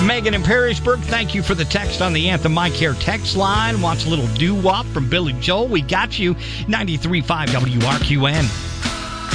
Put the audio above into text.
Megan in Perrysburg, thank you for the text on the Anthem My Care text line. Wants a little doo-wop from Billy Joel. We got you. 93.5 WRQN.